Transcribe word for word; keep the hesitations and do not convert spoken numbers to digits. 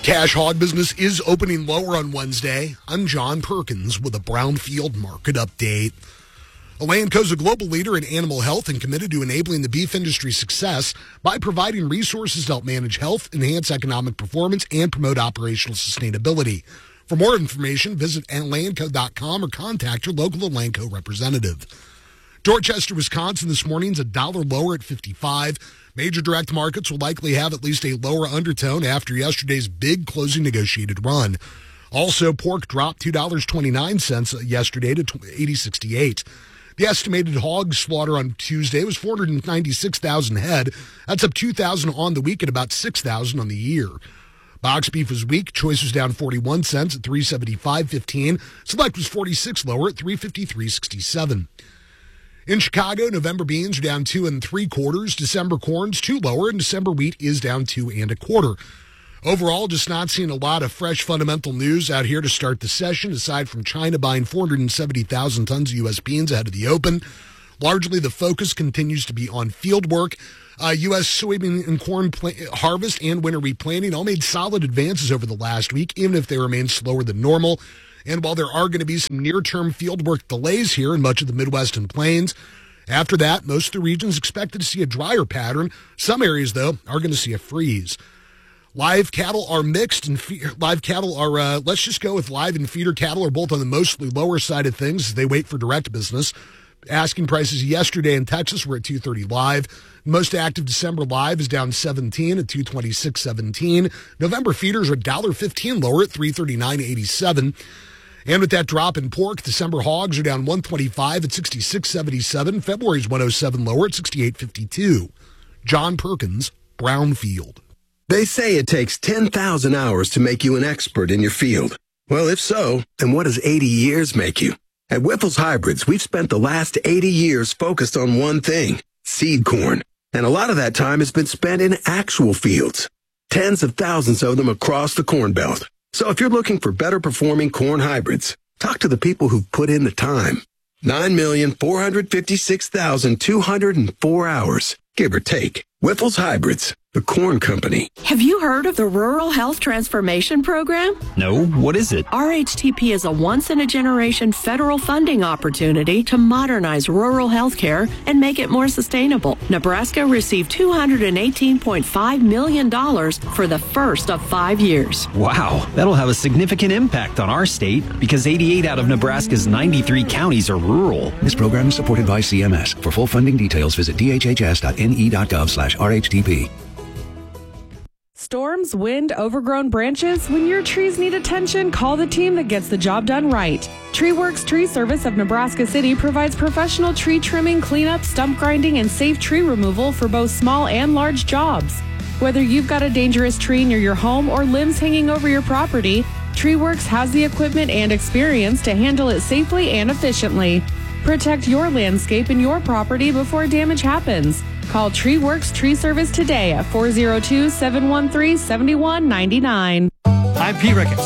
cash hog business is opening lower on Wednesday. I'm John Perkins with a Brownfield market update. Elanco is a global leader in animal health and committed to enabling the beef industry's success by providing resources to help manage health, enhance economic performance, and promote operational sustainability. For more information, visit elanco dot com or contact your local Elanco representative. Dorchester, Wisconsin this morning is a dollar lower at fifty-five. Major direct markets will likely have at least a lower undertone after yesterday's big closing negotiated run. Also, pork dropped two dollars and twenty-nine cents yesterday to eighty dollars and sixty-eight cents. The estimated hog slaughter on Tuesday was four hundred ninety-six thousand head. That's up two thousand on the week and about six thousand on the year. Box beef was weak. Choice was down forty-one cents at three seventy-five fifteen. Select was forty-six lower at three fifty-three sixty-seven. In Chicago, November beans are down two and three quarters. December corn's two lower, and December wheat is down two and a quarter. Overall, just not seeing a lot of fresh fundamental news out here to start the session, aside from China buying four hundred seventy thousand tons of U S beans ahead of the open. Largely, the focus continues to be on field work. Uh, U S soybean and corn plant harvest and winter wheat planting all made solid advances over the last week, even if they remain slower than normal. And while there are going to be some near-term fieldwork delays here in much of the Midwest and Plains, after that, most of the regions expected to see a drier pattern. Some areas, though, are going to see a freeze. Live cattle are mixed, and fe- live cattle are, uh, let's just go with live and feeder cattle are both on the mostly lower side of things as they wait for direct business. Asking prices yesterday in Texas were at two thirty live. Most active December live is down seventeen at two twenty-six seventeen. November feeders are one dollar fifteen lower at three thirty-nine eighty-seven. And with that drop in pork, December hogs are down one twenty-five at sixty-six seventy-seven. February's one oh seven lower at sixty-eight fifty-two. John Perkins, Brownfield. They say it takes ten thousand hours to make you an expert in your field. Well, if so, then what does eighty years make you? At Wyffels Hybrids, we've spent the last eighty years focused on one thing, seed corn. And a lot of that time has been spent in actual fields. Tens of thousands of them across the Corn Belt. So if you're looking for better performing corn hybrids, talk to the people who've put in the time. nine million four hundred fifty-six thousand two hundred four hours, give or take. Wyffels Hybrids, the corn company. Have you heard of the Rural Health Transformation Program? No, what is it? R H T P is a once-in-a-generation federal funding opportunity to modernize rural health care and make it more sustainable. Nebraska received two hundred eighteen point five million dollars for the first of five years. Wow, that'll have a significant impact on our state because eighty-eight out of Nebraska's ninety-three counties are rural. This program is supported by C M S. For full funding details, visit d h h s dot n e dot gov slash R H T P. Storms, wind, overgrown branches. When your trees need attention, call the team that gets the job done right. TreeWorks Tree Service of Nebraska City provides professional tree trimming, cleanup, stump grinding, and safe tree removal for both small and large jobs. Whether you've got a dangerous tree near your home or limbs hanging over your property, TreeWorks has the equipment and experience to handle it safely and efficiently. Protect your landscape and your property before damage happens. Call TreeWorks Tree Service today at four oh two, seven one three, seven one nine nine. I'm Pete Ricketts.